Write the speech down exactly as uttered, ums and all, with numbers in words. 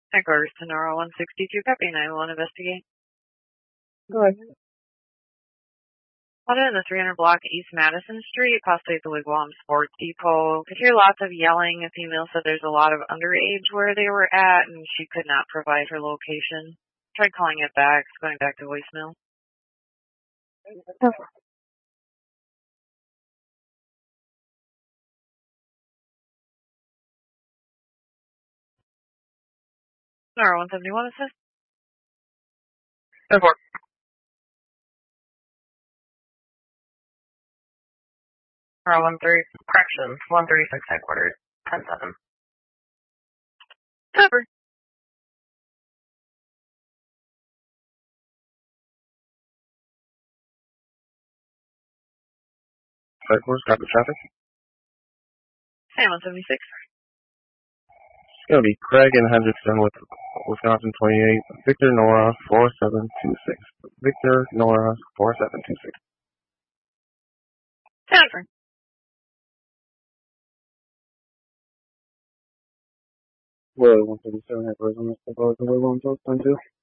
Headquarters to Nora one sixty-two, copy nine one, investigate. Go ahead. Out in the three hundred block East Madison Street, possibly at the Wigwam Sports Depot. Could hear lots of yelling. A female said there's a lot of underage where they were at, and she could not provide her location. Tried calling it back. It's going back to voicemail. Nora one seventy-one, assist. ten four. Nora one three, correction, one thirty-six headquarters, ten seven. Cover. Headquarters, copy traffic. Sam one seventy-six. It's going to be Craig and Hendrickson with Wisconsin twenty-eight. Victor Nora four seven two six. Victor Nora four seven two six. Cover. Well, one thirty-seven headquarters on this proposal. We're going to ten two.